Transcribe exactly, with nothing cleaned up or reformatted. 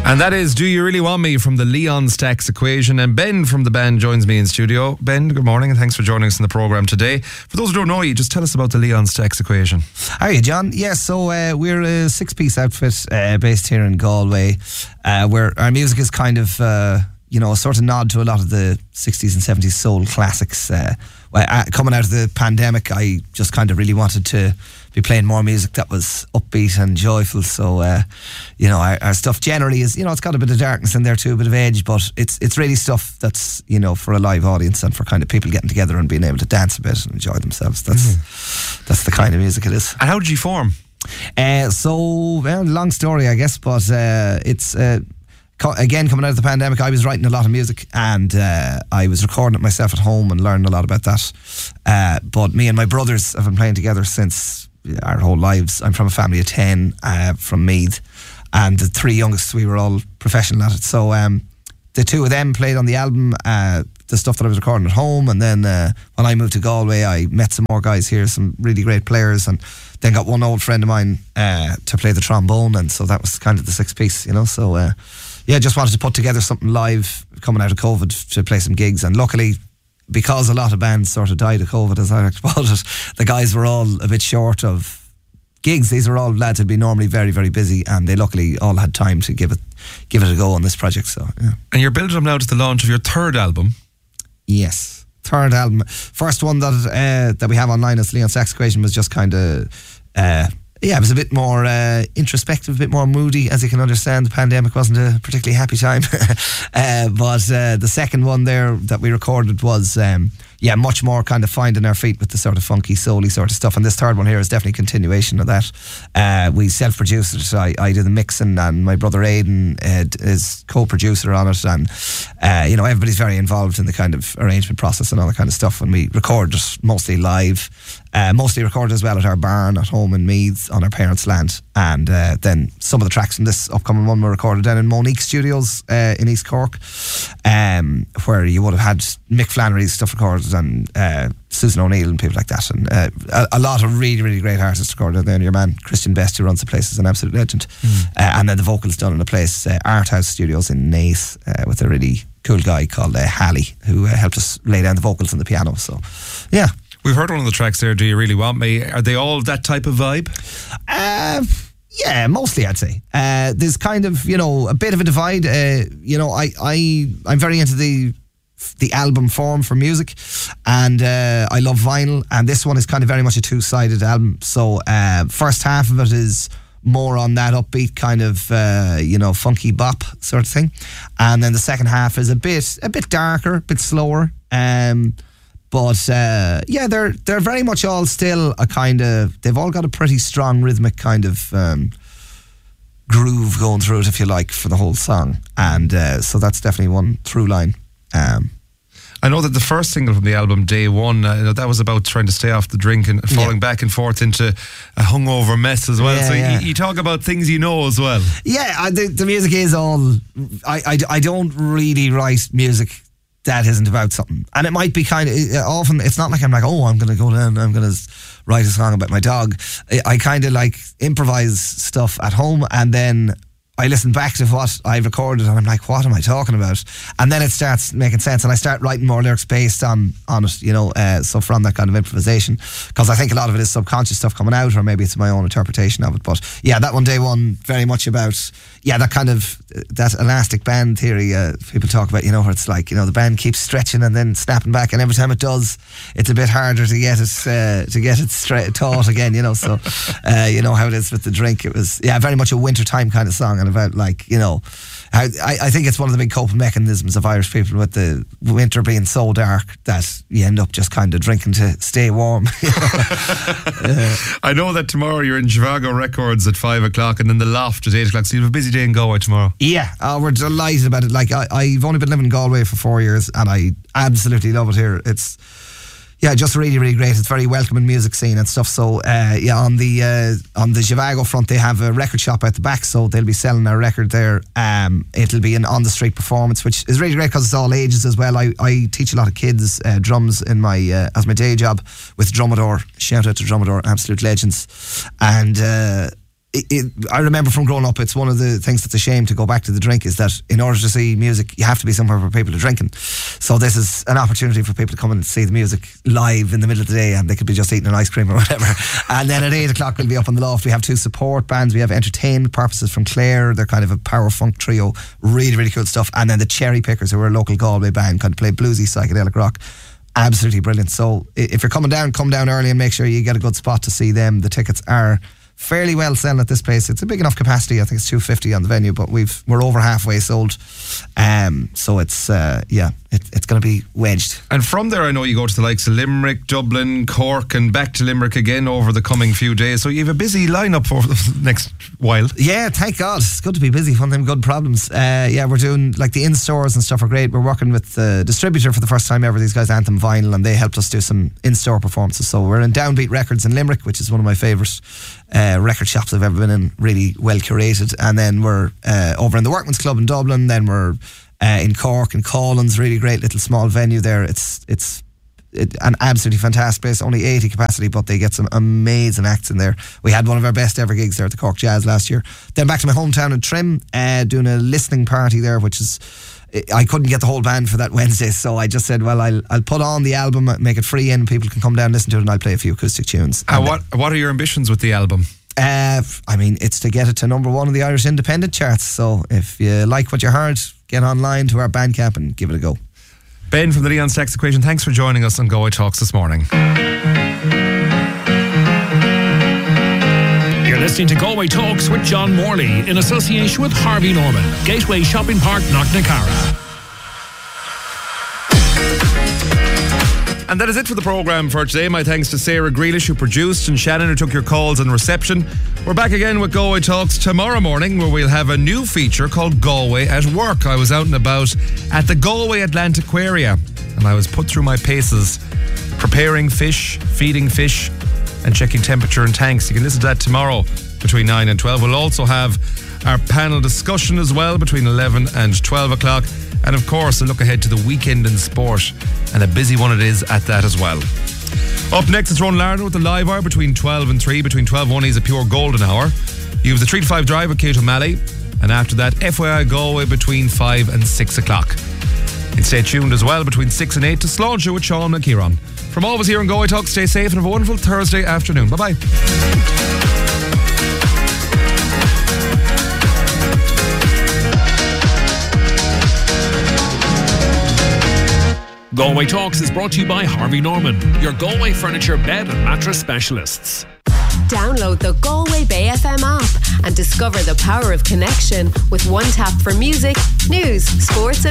And that is Do You Really Want Me from the Leon Stax Equation. And Ben from the band joins me in studio. Ben, good morning and thanks for joining us in the programme today. For those who don't know you, just tell us about the Leon Stax Equation. Hi, John. Yeah, so uh, we're a six-piece outfit uh, based here in Galway, uh, where our music is kind of, uh, you know, a sort of nod to a lot of the sixties and seventies soul classics. Uh, uh, coming out of the pandemic, I just kind of really wanted to be playing more music that was upbeat and joyful. So, uh, you know, our, our stuff generally is, you know, it's got a bit of darkness in there too, a bit of edge, but it's it's really stuff that's, you know, for a live audience and for kind of people getting together and being able to dance a bit and enjoy themselves. That's mm-hmm. that's the kind of music it is. And how did you form? Uh, so, well, long story, I guess, but uh, it's... Uh, Again, coming out of the pandemic, I was writing a lot of music and uh, I was recording it myself at home and learning a lot about that. Uh, but me and my brothers have been playing together since our whole lives. I'm from a family of ten uh, from Meath, and the three youngest, we were all professional at it. So um, the two of them played on the album, uh, the stuff that I was recording at home. And then uh, when I moved to Galway, I met some more guys here, some really great players, and then got one old friend of mine uh, to play the trombone. And so that was kind of the six piece, you know. So uh, yeah, just wanted to put together something live coming out of COVID to play some gigs. And luckily, because a lot of bands sort of died of COVID, as I like to put it, the guys were all a bit short of gigs. These were all lads who'd be normally very, very busy, and they luckily all had time to give it give it a go on this project. So yeah. And you're building up now to the launch of your third album. Yes, third album. First one that uh, that we have online as Leon Stax Equation was just kind of... Uh, Yeah, it was a bit more uh, introspective, a bit more moody, as you can understand. The pandemic wasn't a particularly happy time. uh, but uh, the second one there that we recorded was, um, yeah, much more kind of finding our feet with the sort of funky, soul-y sort of stuff. And this third one here is definitely a continuation of that. Uh, we self-produced it. I, I did the mixing, and my brother Aidan uh, is co-producer on it. And, uh, you know, everybody's very involved in the kind of arrangement process and all that kind of stuff. And we record it mostly live. Uh, mostly recorded as well at our barn at home in Meath on our parents' land, and uh, then some of the tracks from this upcoming one were recorded down in Monique Studios uh, in East Cork, um, where you would have had Mick Flannery's stuff recorded and uh, Susan O'Neill and people like that, and uh, a, a lot of really, really great artists recorded there. And your man Christian Best, who runs the place, is an absolute legend. Mm. Uh, and then the vocals done in a place, uh, Art House Studios in Naas, uh, with a really cool guy called uh, Halley, who uh, helped us lay down the vocals and the piano. So, yeah. We've heard one of the tracks there, Do You Really Want Me? Are they all that type of vibe? Uh, yeah, mostly I'd say. Uh, there's kind of, you know, a bit of a divide. Uh, you know, I, I, I'm very into the the album form for music, and uh, I love vinyl, and this one is kind of very much a two-sided album. So uh, first half of it is more on that upbeat kind of, uh, you know, funky bop sort of thing. And then the second half is a bit a bit darker, a bit slower. Um But uh, yeah, they're they're very much all still a kind of, they've all got a pretty strong rhythmic kind of um, groove going through it, if you like, for the whole song. And uh, so that's definitely one through line. Um, I know that the first single from the album, Day One, uh, you know, that was about trying to stay off the drink and falling yeah. back and forth into a hungover mess as well. Yeah, so yeah. You, you talk about things you know as well. Yeah, the, the music is all, I, I, I don't really write music that isn't about something, and it might be kind of, often it's not like I'm like, oh, I'm going to go down, I'm going to write a song about my dog. I, I kind of like improvise stuff at home, and then I listen back to what I've recorded and I'm like, what am I talking about? And then it starts making sense, and I start writing more lyrics based on, on it, you know, uh, so from that kind of improvisation, because I think a lot of it is subconscious stuff coming out, or maybe it's my own interpretation of it. But yeah, that one, Day One, very much about, yeah, that kind of, that elastic band theory uh, people talk about, you know, where it's like, you know, the band keeps stretching and then snapping back, and every time it does, it's a bit harder to get it uh, to get it straight taut again, you know. So uh, you know how it is with the drink. It was, yeah, very much a wintertime kind of song, and about, like, you know, how, I, I think it's one of the big coping mechanisms of Irish people, with the winter being so dark that you end up just kind of drinking to stay warm. uh, I know that tomorrow you're in Chicago Records at five o'clock, and then the Loft at eight o'clock, so you have a busy day in Galway tomorrow. Yeah, uh, we're delighted about it. Like, I, I've only been living in Galway for four years and I absolutely love it here. It's, yeah, just really, really great. It's very welcoming music scene and stuff. So, uh, yeah, on the uh, on the Zhivago front, they have a record shop at the back, so they'll be selling our record there. Um, it'll be an on-the-street performance, which is really great because it's all ages as well. I, I teach a lot of kids uh, drums in my uh, as my day job with Drumador. Shout out to Drumador, absolute legends. And uh, It, it, I remember from growing up, it's one of the things that's a shame to go back to the drink is that in order to see music, you have to be somewhere where people are drinking. So this is an opportunity for people to come and see the music live in the middle of the day, and they could be just eating an ice cream or whatever. And then at eight o'clock we'll be up on the loft. We have two support bands. We have Entertainment Purposes from Clare. They're kind of a power funk trio. Really, really cool stuff. And then the Cherry Pickers, who are a local Galway band, kind of play bluesy psychedelic rock. Absolutely brilliant. So if you're coming down, come down early and make sure you get a good spot to see them. The tickets are fairly well selling at this place. It's a big enough capacity. I think it's two fifty on the venue, but we've we're over halfway sold. Um, so it's uh, yeah, it, it's going to be wedged. And from there, I know you go to the likes of Limerick, Dublin, Cork, and back to Limerick again over the coming few days. So you have a busy lineup for the next while. Yeah, thank God. It's good to be busy. One of them good problems. Uh, yeah, we're doing like the in stores and stuff are great. We're working with the distributor for the first time ever. These guys, Anthem Vinyl, and they helped us do some in store performances. So we're in Downbeat Records in Limerick, which is one of my favourite Uh, record shops I've ever been in, really well curated. And then we're uh, over in the Workman's Club in Dublin. Then we're uh, in Cork and Collins, really great little small venue there. It's it's it, an absolutely fantastic place, only eighty capacity, but they get some amazing acts in there. We had one of our best ever gigs there at the Cork Jazz last year. Then back to my hometown in Trim, uh, doing a listening party there, which is, I couldn't get the whole band for that Wednesday, so I just said, well, I'll I'll put on the album, make it free, and people can come down and listen to it, and I'll play a few acoustic tunes. Uh, what What are your ambitions with the album? Uh, I mean, it's to get it to number one of the Irish independent charts. So if you like what you heard, get online to our Bandcamp and give it a go. Ben from the Leon Stacks Equation, thanks for joining us on Galway Talks this morning. You're listening to Galway Talks with John Morley in association with Harvey Norman, Gateway Shopping Park, Knocknacara. And that is it for the programme for today. My thanks to Sarah Grealish, who produced, and Shannon, who took your calls and reception. We're back again with Galway Talks tomorrow morning, where we'll have a new feature called Galway at Work. I was out and about at the Galway Atlantiquaria, and I was put through my paces preparing fish, feeding fish, and checking temperature in tanks. You can listen to that tomorrow between nine and twelve. We'll also have our panel discussion as well between eleven and twelve o'clock. And of course, a look ahead to the weekend in sport, and a busy one it is at that as well. Up next is Ron Lardner with the Live Hour between twelve and three. Between twelve and one is a pure golden hour. You have the three to five drive with Kate O'Malley. And after that, F Y I Galway between five and six o'clock. And stay tuned as well between six and eight to Sláinte with Sean McKeeron. From all of us here in Galway Talk, stay safe and have a wonderful Thursday afternoon. Bye-bye. Galway Talks is brought to you by Harvey Norman, your Galway furniture, bed and mattress specialists. Download the Galway Bay F M app and discover the power of connection with one tap for music, news, sports and